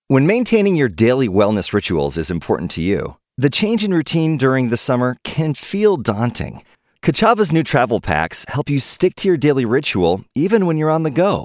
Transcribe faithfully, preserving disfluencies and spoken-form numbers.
When maintaining your daily wellness rituals is important to you, the change in routine during the summer can feel daunting. Kachava's new travel packs help you stick to your daily ritual even when you're on the go.